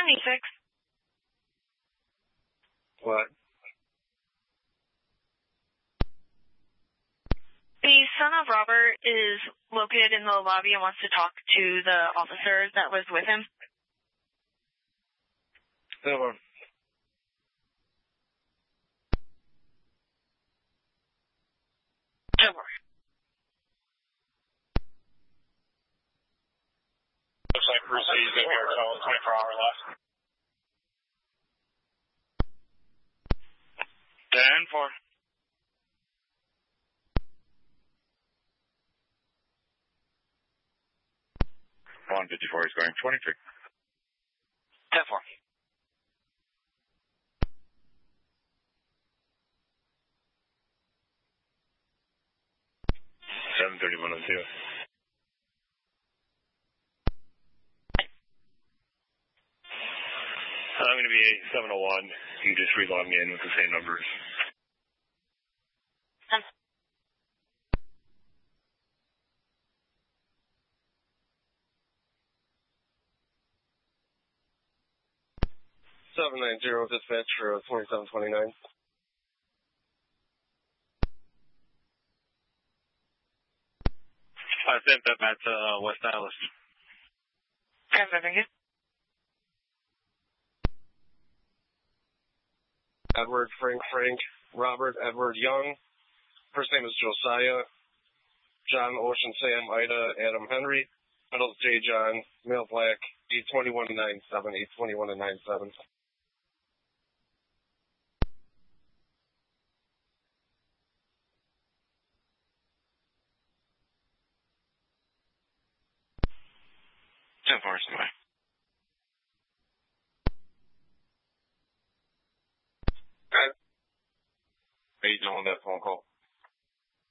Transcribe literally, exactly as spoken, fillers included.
twenty-six. What? The son of Robert is located in the lobby and wants to talk to the officer that was with him. Come on. Come on. Looks like Bruce Lee's going to be our total twenty-four hour left. ten four. one fifty-four is going twenty-three. ten four. seven thirty-one oh two. I'm going to be seven oh one. You just relog me in with the same numbers. seven nine zero dispatch for twenty-seven twenty-nine. I sent that back to uh, West Dallas. Okay, thank you. Edward, Frank, Frank, Robert, Edward, Young. First name is Josiah. John, Ocean, Sam, Ida, Adam, Henry. Middle J. John. Male Black. eight twenty-one to nine seven. eight twenty-one to nine seven. ten four, somebody. How you doing on that phone call?